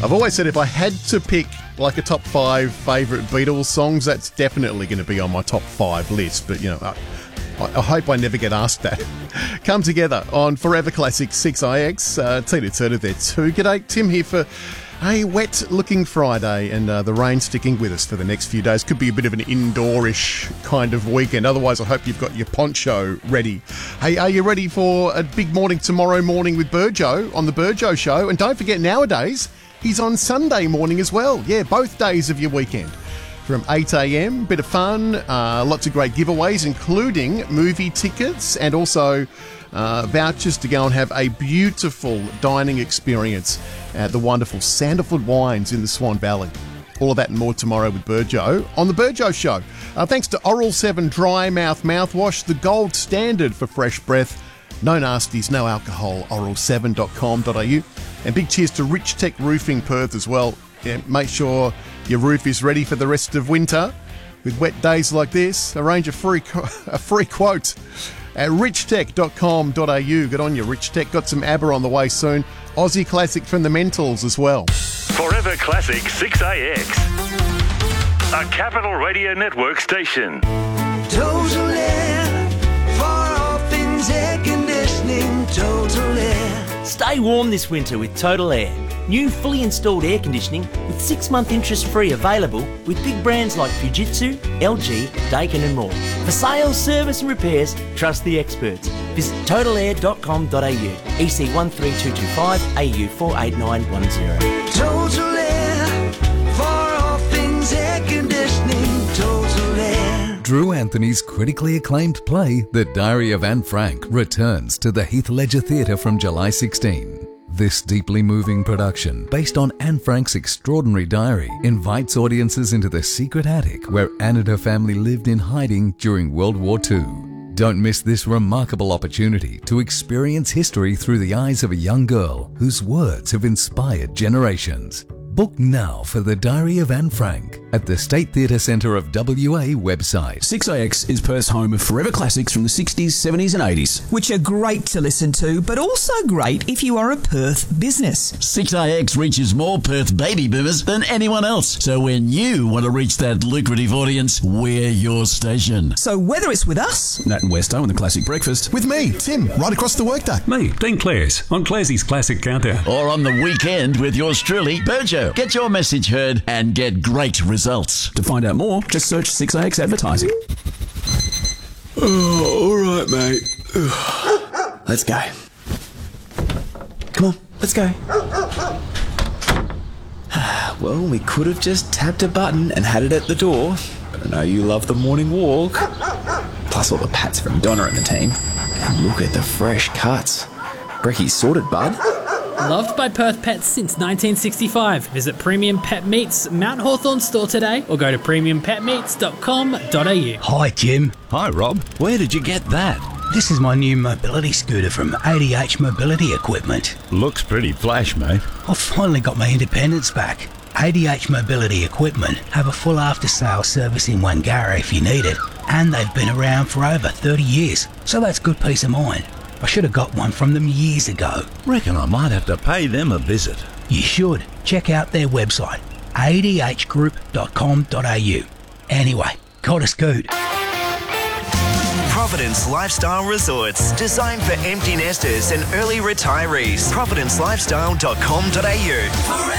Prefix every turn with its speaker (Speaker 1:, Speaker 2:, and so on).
Speaker 1: I've always said if I had to pick like a top 5 favourite Beatles songs, that's definitely going to be on my top 5 list. But, I hope I never get asked that. Come together on Forever Classic 6IX. Tina Turner there too. G'day, Tim here for a wet-looking Friday, and the rain sticking with us for the next few days. Could be a bit of an indoorish kind of weekend. Otherwise, I hope you've got your poncho ready. Hey, are you ready for a big morning tomorrow morning with Burjo on the Burjo Show? And don't forget, nowadays, he's on Sunday morning as well. Yeah, both days of your weekend. From 8 a.m, bit of fun, lots of great giveaways, including movie tickets and also vouchers to go and have a beautiful dining experience at the wonderful Sandalwood Wines in the Swan Valley. All of that and more tomorrow with Burjo on the Burjo Show. Thanks to Oral 7 Dry Mouth Mouthwash, the gold standard for fresh breath. No nasties, no alcohol, oral7.com.au. And big cheers to Rich Tech Roofing Perth as well. Yeah, make sure your roof is ready for the rest of winter. With wet days like this, arrange a free quote at richtech.com.au. Get on your Rich Tech. Got some ABBA on the way soon. Aussie classic from the Mentals as well.
Speaker 2: Forever Classic 6AX. A Capital Radio Network station.
Speaker 3: Total Air, for all things air conditioning, Total Air.
Speaker 4: Stay warm this winter with Total Air. New fully installed air conditioning with 6-month interest-free available with big brands like Fujitsu, LG, Daikin and more. For sales, service and repairs, trust the experts. Visit totalair.com.au, EC 13225, AU 48910.
Speaker 3: Total Air, for all things air conditioning, Total Air.
Speaker 5: Drew Anthony's critically acclaimed play, The Diary of Anne Frank, returns to the Heath Ledger Theatre from July 16. This deeply moving production, based on Anne Frank's extraordinary diary, invites audiences into the secret attic where Anne and her family lived in hiding during World War II. Don't miss this remarkable opportunity to experience history through the eyes of a young girl whose words have inspired generations. Book now for The Diary of Anne Frank at the State Theatre Centre of WA website.
Speaker 6: 6AX is Perth's home of forever classics from the 60s, 70s and 80s.
Speaker 7: Which are great to listen to, but also great if you are a Perth business.
Speaker 8: 6AX reaches more Perth baby boomers than anyone else. So when you want to reach that lucrative audience, we're your station.
Speaker 7: So whether it's with us,
Speaker 6: Nat and Westo on the Classic Breakfast.
Speaker 9: With me, Tim, right across the workday.
Speaker 10: Me, Dean Clares, on Claressy's Classic Countdown.
Speaker 8: Or on the weekend with yours truly, Burjo. Get your message heard and get great results.
Speaker 6: To find out more, just search 6AX Advertising.
Speaker 11: Oh, all right, mate. Let's go. Come on, let's go. Well, we could have just tapped a button and had it at the door, but I know you love the morning walk. Plus all the pats from Donna and the team. And look at the fresh cuts. Brecky's sorted, bud.
Speaker 12: Loved by Perth pets since 1965. Visit Premium Pet Meats Mount Hawthorn store today or go to premiumpetmeats.com.au.
Speaker 13: Hi, Jim.
Speaker 14: Hi, Rob. Where did you get that?
Speaker 13: This is my new mobility scooter from ADH Mobility Equipment.
Speaker 14: Looks pretty flash, mate.
Speaker 13: I've finally got my independence back. ADH Mobility Equipment have a full after-sales service in Wangara if you need it, and they've been around for over 30 years, so that's good peace of mind. I should have got one from them years ago.
Speaker 14: Reckon I might have to pay them a visit.
Speaker 13: You should. Check out their website, adhgroup.com.au. Anyway, got a scoot.
Speaker 15: Providence Lifestyle Resorts, designed for empty nesters and early retirees. providencelifestyle.com.au.